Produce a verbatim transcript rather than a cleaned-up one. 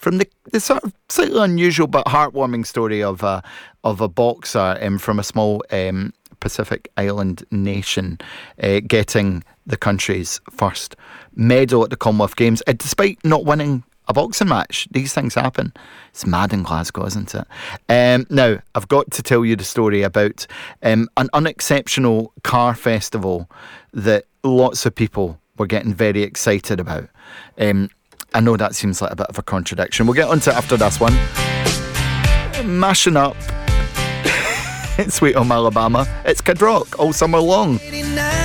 from the, the sort of slightly unusual but heartwarming story of a of a boxer um, from a small um, Pacific Island nation uh, getting the country's first medal at the Commonwealth Games, uh, despite not winning a boxing match. These things happen. It's mad in Glasgow, isn't it? Um, now, I've got to tell you the story about um, an unexceptional car festival that lots of people were getting very excited about. Um, I know that seems like a bit of a contradiction. We'll get onto it after this one. Mashing up Sweet Home Alabama. It's Kid Rock all summer long.